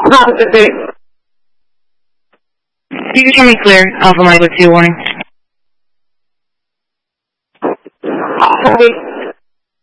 You can hear me clear, Alpha Mike with 2 warning.